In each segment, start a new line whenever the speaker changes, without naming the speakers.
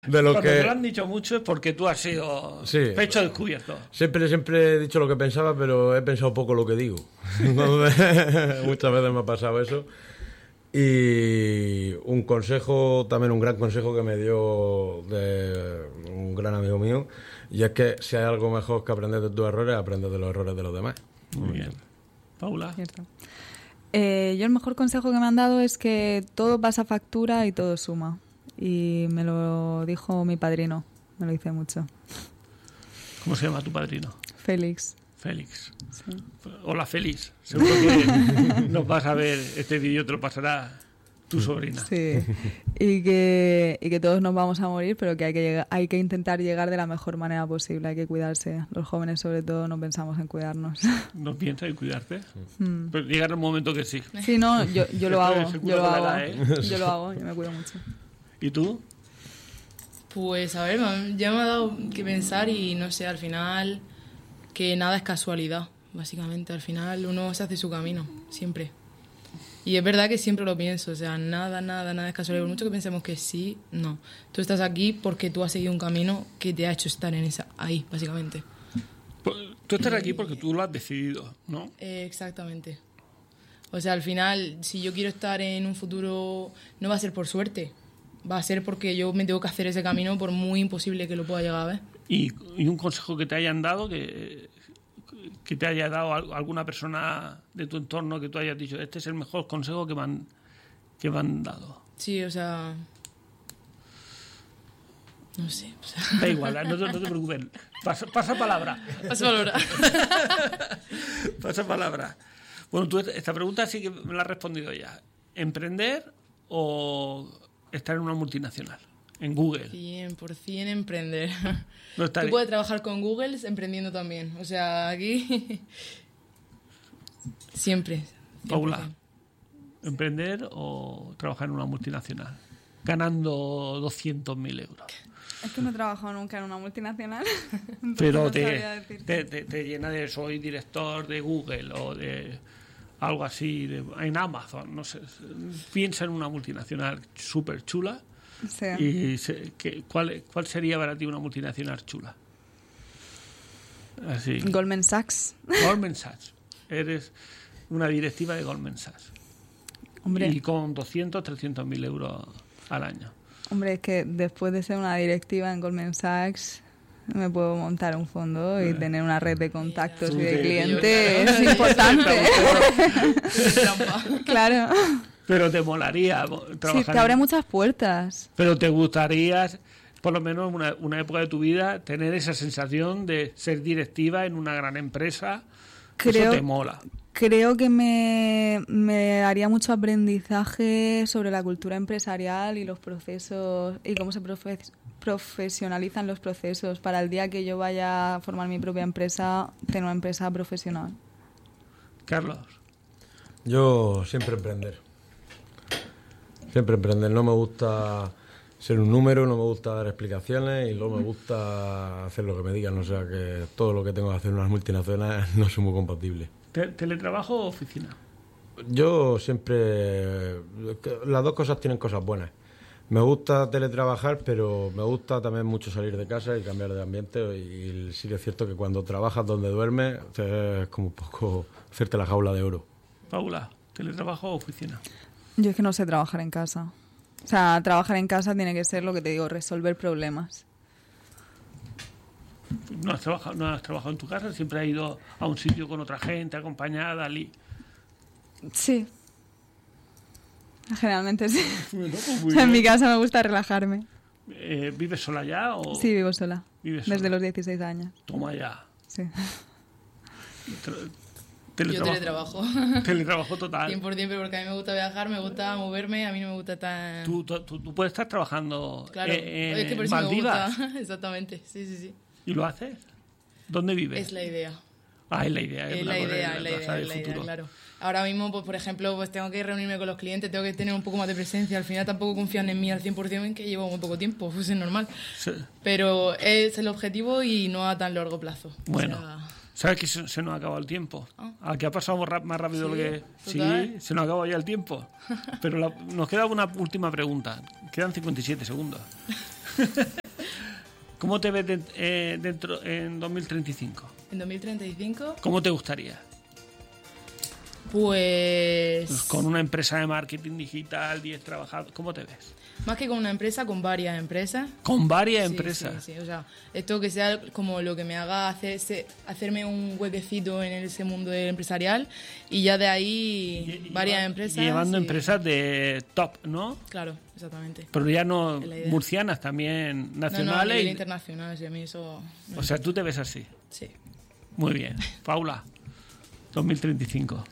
de lo
Cuando
que...
te lo han dicho mucho es porque tú has sido pecho descubierto.
Siempre he dicho lo que pensaba, pero he pensado poco lo que digo. Entonces, muchas veces me ha pasado eso. Y un gran consejo que me dio de un gran amigo mío, y es que si hay algo mejor que aprender de tus errores, aprende de los errores de los demás.
Muy bien. Paula.
Cierto. Yo el mejor consejo que me han dado es que todo pasa factura y todo suma. Y me lo dijo mi padrino, me lo dice mucho.
¿Cómo se llama tu padrino?
Félix.
Félix.
Sí.
Hola, Félix. Seguro que nos vas a ver este vídeo, te lo pasará tu sobrina.
Sí. Y que todos nos vamos a morir, pero que hay que intentar llegar de la mejor manera posible. Hay que cuidarse. Los jóvenes, sobre todo, no pensamos en cuidarnos.
¿No piensas en cuidarte? Pero llegará un momento que sí.
Sí, no, yo lo hago. Yo lo hago.
Edad, ¿eh?
Yo lo hago, yo me cuido mucho.
¿Y tú?
Pues a ver, ya me ha dado que pensar y no sé, al final que nada es casualidad, básicamente. Al final uno se hace su camino, siempre. Y es verdad que siempre lo pienso, o sea, nada es casualidad. Por mucho que pensemos que sí, no. Tú estás aquí porque tú has seguido un camino que te ha hecho estar ahí, básicamente.
Pues, tú estás aquí porque tú lo has decidido, ¿no?
Exactamente. O sea, al final, si yo quiero estar en un futuro, no va a ser por suerte. Va a ser porque yo me tengo que hacer ese camino por muy imposible que lo pueda llegar a ver.
¿Y un consejo que te hayan dado, que te haya dado alguna persona de tu entorno que tú hayas dicho, este es el mejor consejo que me han dado?
Sí, o sea... No sé. O sea...
Da igual, no te preocupes. Pasa palabra.
Pasa palabra.
Pasa palabra. Bueno, tú esta pregunta sí que me la has respondido ya. ¿Emprender o estar en una multinacional? En Google.
100% emprender.
No
Tú puedes trabajar con Google emprendiendo también. O sea, aquí... Siempre. 100%.
Paula, ¿emprender o trabajar en una multinacional? Ganando 200.000 euros.
Es que no he trabajado nunca en una multinacional.
Pero
no
te llena de soy director de Google o de algo así, en Amazon, no sé. Piensa en una multinacional súper chula.
Sí.
Y ¿cuál sería para ti una multinacional chula? Así.
Goldman Sachs.
Goldman Sachs. Eres una directiva de Goldman Sachs.
Hombre.
Y con 300.000 euros al año.
Hombre, es que después de ser una directiva en Goldman Sachs me puedo montar un fondo y tener una red de contactos y de clientes. Es importante. Claro.
Pero te molaría trabajar.
Sí, te abre muchas puertas.
Pero te gustaría, por lo menos una época de tu vida, tener esa sensación de ser directiva en una gran empresa. Eso te mola.
Creo que me daría mucho aprendizaje sobre la cultura empresarial y los procesos y cómo se profesionalizan los procesos para el día que yo vaya a formar mi propia empresa, tener una empresa profesional.
Carlos.
Yo siempre emprender. Siempre emprender. No me gusta ser un número, no me gusta dar explicaciones y luego me gusta hacer lo que me digan. O sea que todo lo que tengo que hacer en unas multinacionales no son muy compatibles.
¿Teletrabajo o oficina?
Yo siempre... Las dos cosas tienen cosas buenas. Me gusta teletrabajar, pero me gusta también mucho salir de casa y cambiar de ambiente. Y sí que es cierto que cuando trabajas donde duermes es como un poco hacerte la jaula de oro.
Paula, ¿teletrabajo o oficina?
Yo es que no sé trabajar en casa. O sea, trabajar en casa tiene que ser lo que te digo, resolver problemas.
¿No has trabajado en tu casa? ¿Siempre has ido a un sitio con otra gente, acompañada,
Sí. Generalmente sí.
Bueno, pues
o sea, en mi casa me gusta relajarme.
¿Vives sola ya? O...
Sí, vivo sola.
¿Vives sola?
Desde los 16 años.
Toma ya.
Sí.
Yo teletrabajo.
Teletrabajo total.
100%, pero porque a mí me gusta viajar, me gusta moverme, a mí no me gusta tan...
Tú puedes estar trabajando
claro, es que por eso
Maldivas.
me gusta. Exactamente, sí.
¿Y lo haces? ¿Dónde vives?
Es la idea.
Ah, es la idea.
Es la idea, claro. Ahora mismo, pues, por ejemplo, pues tengo que reunirme con los clientes, tengo que tener un poco más de presencia. Al final tampoco confían en mí al 100%, en que llevo muy poco tiempo, pues es normal. Sí. Pero es el objetivo y no a tan largo plazo.
Bueno, ¿sabes que se nos ha acabado el tiempo? Aquí ha pasado más rápido lo que...
¿total?
Sí, se nos ha acabado ya el tiempo. Pero nos queda una última pregunta. Quedan 57 segundos. ¿Cómo te ves dentro en 2035?
En 2035,
¿Cómo te gustaría?
pues
Con una empresa de marketing digital, 10 trabajadores, ¿cómo te ves?
más que con una empresa, con varias empresas.
Con varias
Sí,
empresas.
sí, sí. O sea, esto que sea como lo que me haga hacerme un huequecito en ese mundo empresarial y ya de ahí varias empresas.
Llevando
y-
empresas de top, ¿no?
Claro, exactamente.
Pero ya no
Es la idea.
murcianas, también
No, a
nacionales.
nivel internacional, sí, a mí eso...
O sea, tú te ves así.
Sí.
Muy bien. Paula, 2035.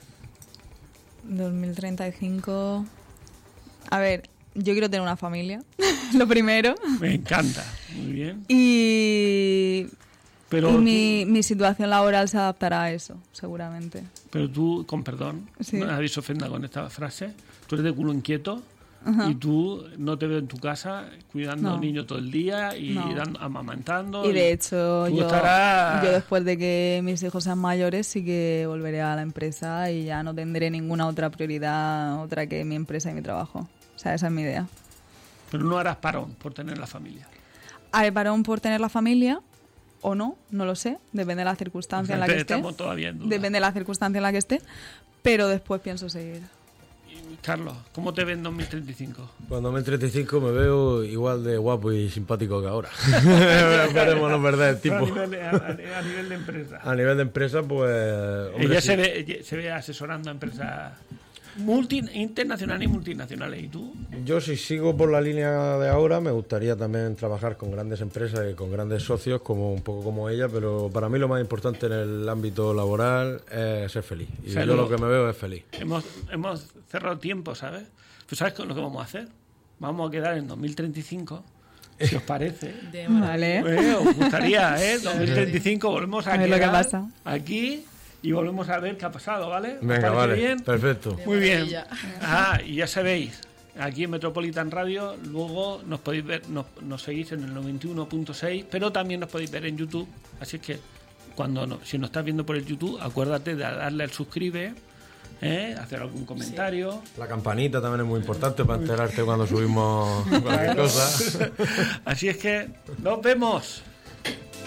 2035. A ver, yo quiero tener una familia, lo primero.
Me encanta. Muy bien.
Y
Pero,
mi situación laboral se adaptará a eso, seguramente.
pero tú, con perdón,
Sí.
nadie se ofenda con esta frase, tú eres de culo inquieto y tú no te veo en tu casa cuidando
No.
niños todo el día y
No.
amamantando.
Y de hecho,
tú
yo
estarás-
después de que mis hijos sean mayores, sí que volveré a la empresa y ya no tendré ninguna otra prioridad, otra que mi empresa y mi trabajo. O sea, esa es mi idea.
Pero no harás parón por tener la familia.
Haré parón por tener la familia o no, no lo sé. Depende de la circunstancia en la que esté.
Estamos todavía en duda.
Depende de la circunstancia en la que esté. Pero después pienso seguir.
Y, Carlos, ¿cómo te ves en 2035?
Cuando me 35 me veo igual de guapo y simpático que ahora. Esperemos no perder el tipo.
A nivel de empresa.
A nivel de empresa, pues... hombre,
Ella
sí.
se ve asesorando a empresas internacionales y multinacionales. ¿Y tú?
Yo, si sigo por la línea de ahora, me gustaría también trabajar con grandes empresas y con grandes socios, como un poco como ella, pero para mí lo más importante en el ámbito laboral es ser feliz. Y
Salud.
yo lo que me veo es feliz.
Hemos cerrado tiempo, ¿sabes? ¿Tú sabes lo que vamos a hacer? Vamos a quedar en 2035, si os parece.
De maravilla.
Vale.
Os gustaría, ¿eh? 2035 volvemos a
A ver lo que
quedar
pasa.
aquí y volvemos a ver qué ha pasado, ¿vale? ¿Os
Venga,
parece
vale,
bien?
perfecto.
Muy bien.
maravilla.
Y ya sabéis, aquí en Metropolitan Radio, luego nos podéis ver, nos seguís en el 91.6, pero también nos podéis ver en YouTube. Así es que si nos estás viendo por el YouTube, acuérdate de darle al suscribe, hacer algún comentario.
La campanita también es muy importante para enterarte cuando subimos cualquier cosa.
Así es que nos vemos.